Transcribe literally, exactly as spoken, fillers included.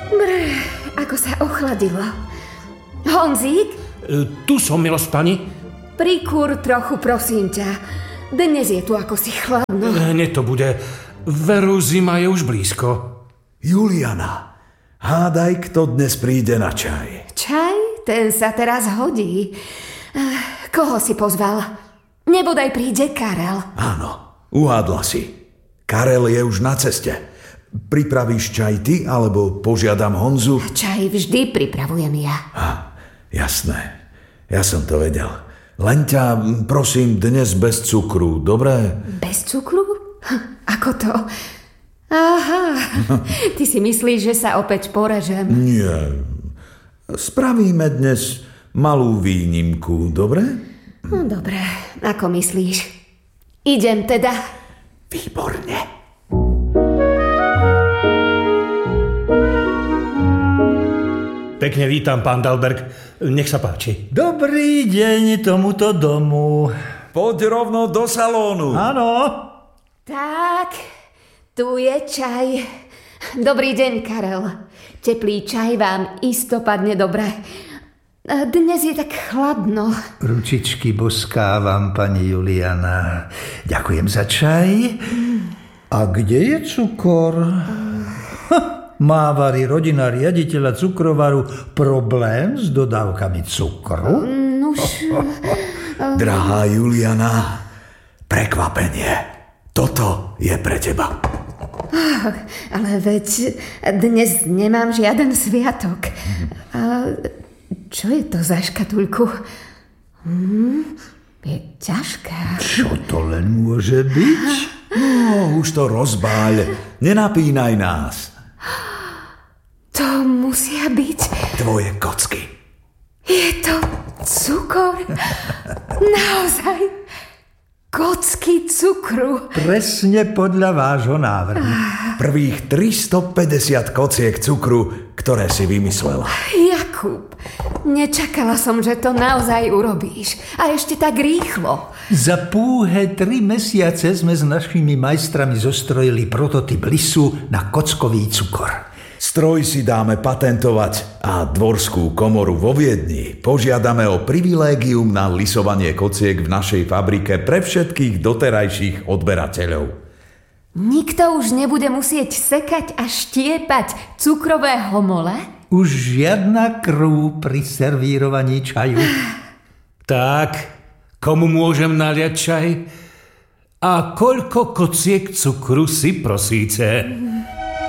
Brr, ako sa ochladilo. Honzík? E, tu som, milosť pani. Prikúr trochu, prosím ťa. Dnes je tu ako si chladno. Hneď to bude. Veru, zima je už blízko. Juliana, hádaj, kto dnes príde na čaj. Čaj? Ten sa teraz hodí. Koho si pozval? Nebodaj príde Karel. Áno, uhádla si. Karel je už na ceste. Pripravíš čaj ty, alebo požiadam Honzu? Čaj vždy pripravujem ja. Ha, jasné. Ja som to vedel. Len ťa, prosím, dnes bez cukru, dobre? Bez cukru? Ako to? Aha, ty si myslíš, že sa opäť porežem? Nie. Spravíme dnes malú výnimku, dobre? No dobre, ako myslíš? Idem teda. Výborne. Pekne vítam, pán Dalberg. Nech sa páči. Dobrý deň tomuto domu. Poď rovno do salónu. Áno. Tak, tu je čaj. Dobrý deň, Karel. Teplý čaj vám isto padne dobre. Dnes je tak chladno. Ručičky boskávam, pani Juliana. Ďakujem za čaj. A kde je cukor? Má vari rodina riaditeľa cukrovaru problém s dodávkami cukru? Nuž... Drahá Juliana, prekvapenie. Toto je pre teba. Oh, ale veď dnes nemám žiaden sviatok. A čo je to za škatuľku? Hm, je ťažká. Čo to len môže byť? No, už to rozbáľ. Nenapínaj nás. To musia byť... Tvoje kocky. Je to cukor? Naozaj? Kocky cukru? Presne podľa vášho návrhu. Prvých tristopäťdesiat kociek cukru, ktoré si vymyslela. Jakub, nečakala som, že to naozaj urobíš. A ešte tak rýchlo. Za púhe tri mesiace sme s našimi majstrami zostrojili prototyp lisu na kockový cukor. Stroj si dáme patentovať a dvorskú komoru vo Viedni požiadame o privilégium na lisovanie kociek v našej fabrike pre všetkých doterajších odberateľov. Nikto už nebude musieť sekať a štiepať cukrové homole? Už žiadna krv pri servírovaní čaju. Tak, komu môžem naliať čaj? A koľko kociek cukru si prosíte?